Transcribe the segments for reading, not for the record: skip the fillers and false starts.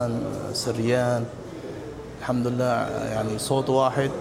سريان. الحمد لله، يعني صوت واحد،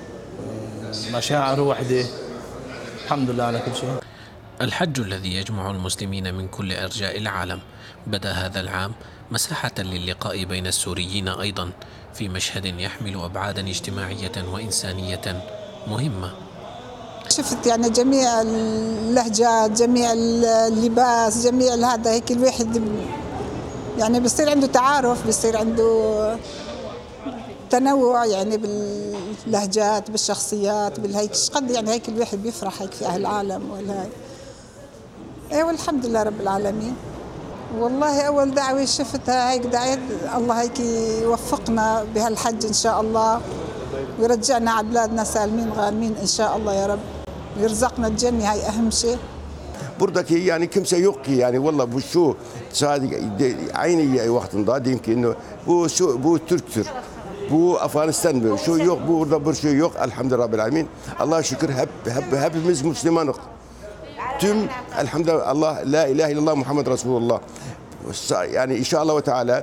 مشاعر وحدة. الحمد لله على كل شيء. الحج الذي يجمع المسلمين من كل أرجاء العالم بدأ هذا العام مساحة للقاء بين السوريين أيضا، في مشهد يحمل أبعادا اجتماعية وإنسانية مهمة. شفت يعني جميع اللهجات، جميع اللباس، جميع هذا، هيك الواحد يعني بصير عنده تعارف، بصير عنده تنوع يعني باللهجات، بالشخصيات، بالهيك قد يعني هيك الواحد بيفرح هيك في أهل العالم والهاي. ايه والحمد لله رب العالمين. والله أول دعوة شفتها هيك دعيت الله هيك يوفقنا بهالحج إن شاء الله، ويرجعنا على بلادنا سالمين غانمين إن شاء الله يا رب، ويرزقنا الجنة، هاي أهم شيء. بردك يعني كمسة يقي يعني والله بشو صادق عيني وقت ضاد يمكن إنه بو تركتر بو أفغانستان بو شو يق بو برشو يق. الحمد لله رب العالمين، الله شكر هب مسلمان تم الحمد لله. الله لا إله إلا الله محمد رسول الله. Yani inşallah Teala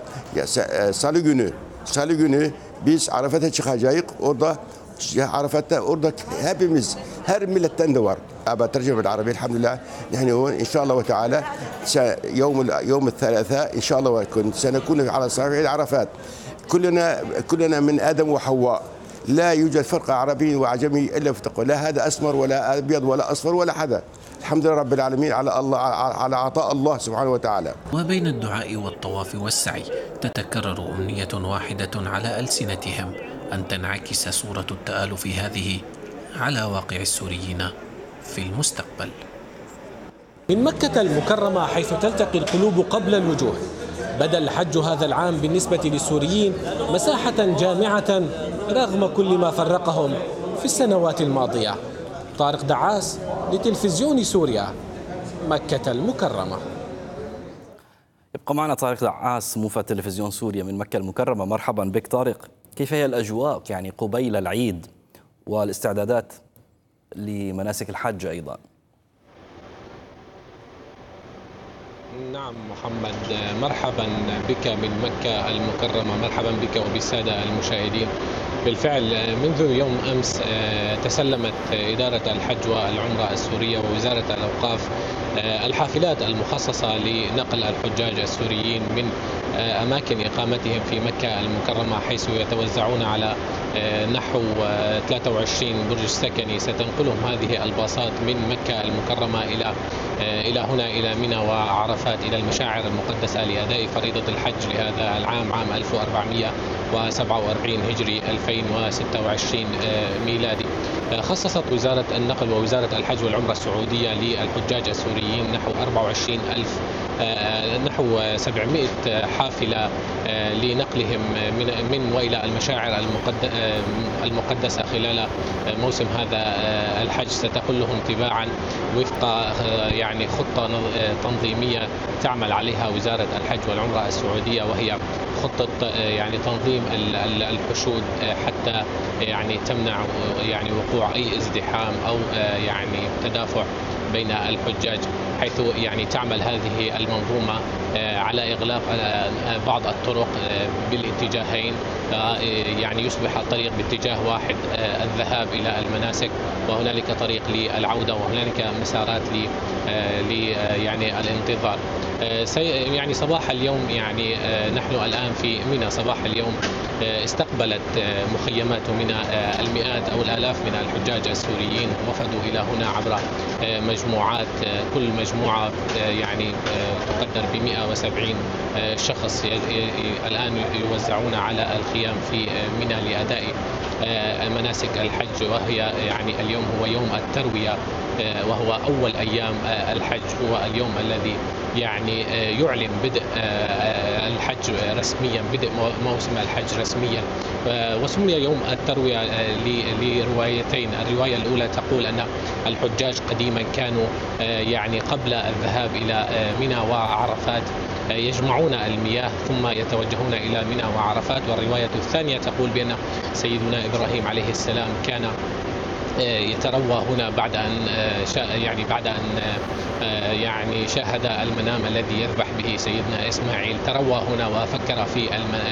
Salı günü biz Arafat'a çıkacağız. Orada Arafat'ta orada hepimiz her milletten de var. أبى ترجمة بالعربية الحمد لله. نحن هون إن شاء الله تعالى يوم الثلاثاء إن شاء الله سنكون على صعيد عرفات كلنا من آدم وحواء. لا يوجد فرق عربي وعجمي إلا في التقوى، لا هذا أسمر ولا أبيض ولا أصفر ولا حدا. الحمد لله رب العالمين على الله، على عطاء الله سبحانه وتعالى. وبين الدعاء والطواف والسعي تتكرر أمنية واحدة على ألسنتهم، أن تنعكس صورة التآلف هذه على واقع السوريين في المستقبل. من مكة المكرمة حيث تلتقي القلوب قبل الوجوه، بدأ الحج هذا العام بالنسبة للسوريين مساحة جامعة رغم كل ما فرقهم في السنوات الماضية. طارق دعاس لتلفزيون سوريا، مكة المكرمة. يبقى معنا طارق دعاس موفد تلفزيون سوريا من مكة المكرمة. مرحبا بك طارق، كيف هي الأجواء يعني قبيل العيد والاستعدادات لمناسك الحج أيضا؟ نعم محمد، مرحبا بك من مكة المكرمة، مرحبا بك وبالسادة المشاهدين. بالفعل منذ يوم أمس تسلمت إدارة الحج والعمرة السورية ووزارة الأوقاف الحافلات المخصصة لنقل الحجاج السوريين من أماكن إقامتهم في مكة المكرمة، حيث يتوزعون على نحو 23 برج سكني ستنقلهم هذه الباصات من مكة المكرمة إلى هنا، إلى منى وعرفات، إلى المشاعر المقدسة لأداء فريضة الحج لهذا العام، عام 1447 هجري 2026 ميلادي. خصصت وزارة النقل ووزارة الحج والعمرة السعودية للحجاج السوريين نحو 700 حافلة لنقلهم من وإلى المشاعر المقدسة خلال موسم هذا الحج. ستقلهم تباعا وفق يعني خطة تنظيمية تعمل عليها وزارة الحج والعمرة السعودية، وهي خطة يعني تنظيم الحشود حتى يعني تمنع يعني وقوع أي ازدحام أو يعني تدافع بين الحجاج، حيث يعني تعمل هذه المنظومة على إغلاق بعض الطرق بالاتجاهين، يعني يصبح الطريق باتجاه واحد الذهاب إلى المناسك، وهنالك طريق للعودة، وهنالك مسارات يعني الانتظار. يعني صباح اليوم يعني نحن الآن في منى، صباح اليوم استقبلت مخيمات منى المئات أو الآلاف من الحجاج السوريين، وفدوا إلى هنا عبر مجموعات، كل مجموعة يعني تقدر ب170 شخص الآن يوزعون على الخيام في منى لأداء مناسك الحج، وهي يعني اليوم هو يوم التروية، وهو أول أيام الحج، هو اليوم الذي يعني يعلن بدء الحج رسميا، بدء موسم الحج رسميا. وسمي يوم التروية لروايتين. الرواية الأولى تقول أن الحجاج قديما كانوا يعني قبل الذهاب إلى منى وعرفات يجمعون المياه ثم يتوجهون إلى منى وعرفات. والرواية الثانية تقول بأن سيدنا إبراهيم عليه السلام كان يتروى هنا بعد أن يعني شاهد المنام الذي يذبح به سيدنا إسماعيل، تروى هنا وفكر في